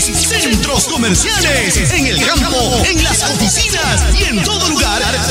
centros comerciales, en el campo, en las oficinas y en todo lugar